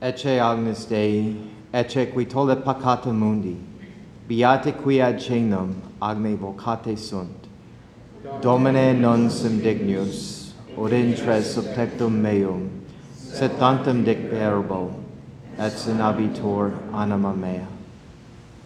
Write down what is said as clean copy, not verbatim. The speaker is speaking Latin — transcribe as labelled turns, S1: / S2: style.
S1: Ecce Agnus Dei, ecce qui tollet peccata mundi, beate qui ad caenum agne vocate sunt. Domine non sum dignus, od intres subtectum meum, sed tantum dic verbo, et sinabitur anima mea.